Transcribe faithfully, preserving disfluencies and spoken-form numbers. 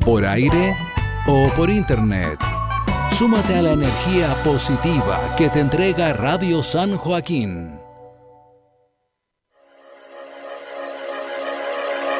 por aire o por internet. Súmate a la energía positiva que te entrega Radio San Joaquín.